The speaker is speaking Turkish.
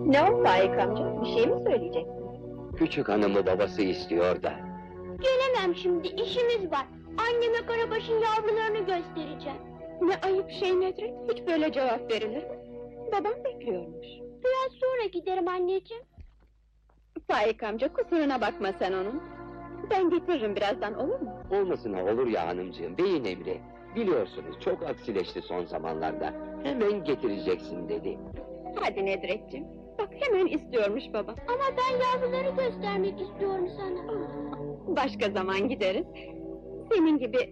Ne o Faik amca? Bir şey mi söyleyeceksin? Küçük hanımı babası istiyor da. Gelemem şimdi, işimiz var. Anneme Karabaş'ın yavrularını göstereceğim. Ne ayıp şey Nedret, hiç böyle cevap verilir mi? Babam bekliyormuş. Biraz sonra giderim anneciğim. Faik amca, kusuruna bakma sen onun. Ben getiririm birazdan, olur mu? Olmasına olur ya hanımcığım, beyin emri. Biliyorsunuz çok aksileşti son zamanlarda. Hemen getireceksin dedi. Hadi Nedretciğim, bak hemen istiyormuş baba. Ama ben yavruları göstermek istiyorum sana. Başka zaman gideriz. Senin gibi